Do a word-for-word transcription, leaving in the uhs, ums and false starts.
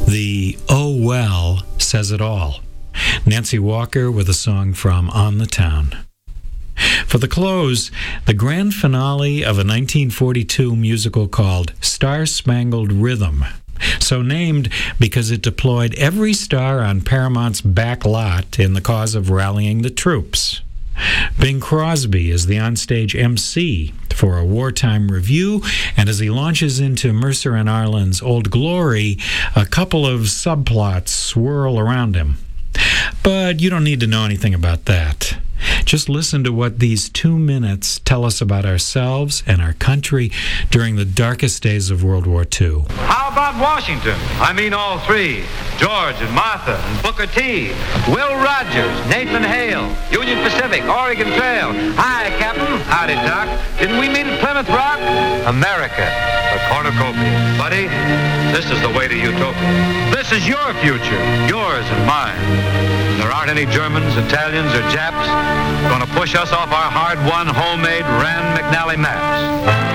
The "Oh Well" says it all. Nancy Walker with a song from On the Town. For the close, the grand finale of a nineteen forty-two musical called Star Spangled Rhythm, so named because it deployed every star on Paramount's back lot in the cause of rallying the troops. Bing Crosby is the onstage M C for a wartime review, and as he launches into Mercer and Arlen's Old Glory, a couple of subplots swirl around him. But you don't need to know anything about that. Just listen to what these two minutes tell us about ourselves and our country during the darkest days of World War Two. How about Washington? I mean all three. George and Martha and Booker T. Will Rogers, Nathan Hale, Union Pacific, Oregon Trail. Hi, Captain. Howdy, Doc. Didn't we meet at Plymouth Rock? America, a cornucopia. Buddy, this is the way to utopia. This is your future, yours and mine. There aren't any Germans, Italians, or Japs going to push us off our hard-won, homemade Rand McNally maps.